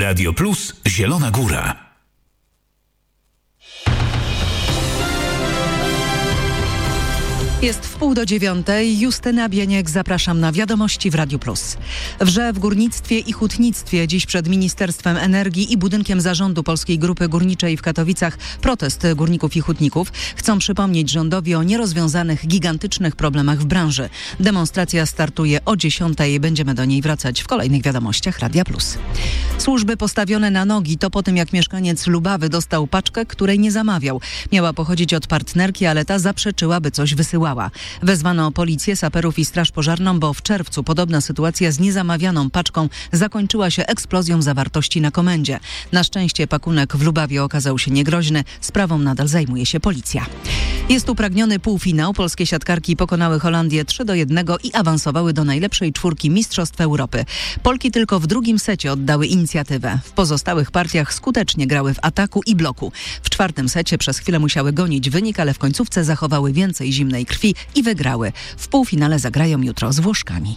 Radio Plus Zielona Góra. Jest 8:30. Justyna Bieniek, zapraszam na Wiadomości w Radiu Plus. Wrze w górnictwie i hutnictwie. Dziś przed Ministerstwem Energii i budynkiem zarządu Polskiej Grupy Górniczej w Katowicach protest górników i hutników. Chcą przypomnieć rządowi o nierozwiązanych, gigantycznych problemach w branży. Demonstracja startuje o 10:00. Będziemy do niej wracać w kolejnych Wiadomościach Radia Plus. Służby postawione na nogi to po tym, jak mieszkaniec Lubawy dostał paczkę, której nie zamawiał. Miała pochodzić od partnerki, ale ta zaprzeczyła, by coś wysyłała. Wezwano policję, saperów i straż pożarną, bo w czerwcu podobna sytuacja z niezamawianą paczką zakończyła się eksplozją zawartości na komendzie. Na szczęście pakunek w Lubawie okazał się niegroźny. Sprawą nadal zajmuje się policja. Jest upragniony półfinał. Polskie siatkarki pokonały Holandię 3-1 i awansowały do najlepszej czwórki Mistrzostw Europy. Polki tylko w drugim secie oddały inicjatywę. W pozostałych partiach skutecznie grały w ataku i bloku. W czwartym secie przez chwilę musiały gonić wynik, ale w końcówce zachowały więcej zimnej krwi i wygrały. W półfinale zagrają jutro z Włoszkami.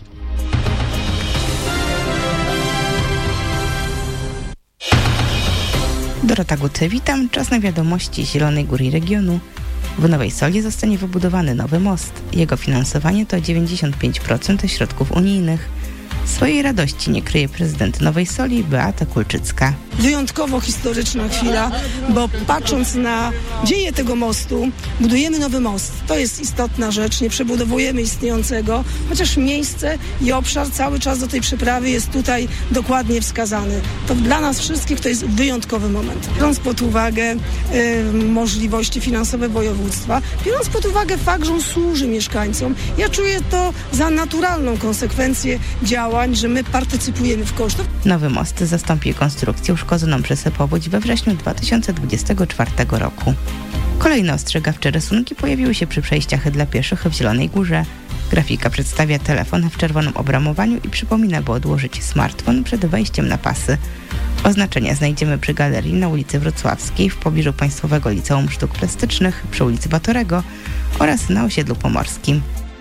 Dorota Guty, witam. Czas na Wiadomości Zielonej Góry i regionu. W Nowej Soli zostanie wybudowany nowy most. Jego finansowanie to 95% środków unijnych. Swojej radości nie kryje prezydent Nowej Soli Beata Kulczycka. Wyjątkowo historyczna chwila, bo patrząc na dzieje tego mostu, budujemy nowy most. To jest istotna rzecz, nie przebudowujemy istniejącego, chociaż miejsce i obszar cały czas do tej przeprawy jest tutaj dokładnie wskazany. To dla nas wszystkich to jest wyjątkowy moment. Biorąc pod uwagę możliwości finansowe województwa, biorąc pod uwagę fakt, że on służy mieszkańcom, ja czuję to za naturalną konsekwencję działań, że my partycypujemy w kosztach. Nowy most zastąpi konstrukcję uszkodzoną przez powódź we wrześniu 2024 roku. Kolejne ostrzegawcze rysunki pojawiły się przy przejściach dla pieszych w Zielonej Górze. Grafika przedstawia telefon w czerwonym obramowaniu i przypomina, by odłożyć smartfon przed wejściem na pasy. Oznaczenia znajdziemy przy galerii na ulicy Wrocławskiej, w pobliżu Państwowego Liceum Sztuk Plastycznych, przy ulicy Batorego oraz na osiedlu Pomorskim.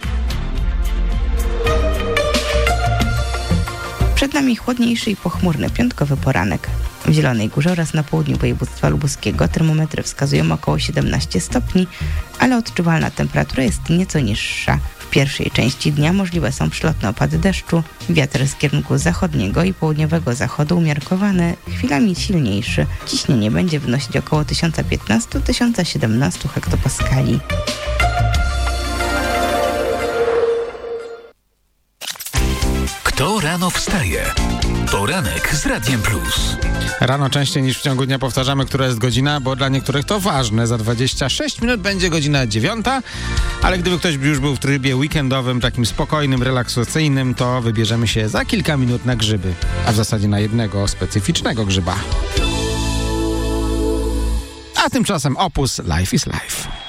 Przed nami chłodniejszy i pochmurny piątkowy poranek. W Zielonej Górze oraz na południu województwa lubuskiego termometry wskazują około 17 stopni, ale odczuwalna temperatura jest nieco niższa. W pierwszej części dnia możliwe są przelotne opady deszczu, wiatr z kierunku zachodniego i południowego zachodu umiarkowany, chwilami silniejszy. Ciśnienie będzie wynosić około 1015-1017 hektopaskali. Kto rano wstaje? Poranek z Radiem Plus. Rano częściej niż w ciągu dnia powtarzamy, która jest godzina, bo dla niektórych to ważne. Za 26 minut będzie godzina 9, ale gdyby ktoś już był w trybie weekendowym, takim spokojnym, relaksacyjnym, to wybierzemy się za kilka minut na grzyby, a w zasadzie na jednego specyficznego grzyba. A tymczasem opus Life is Life.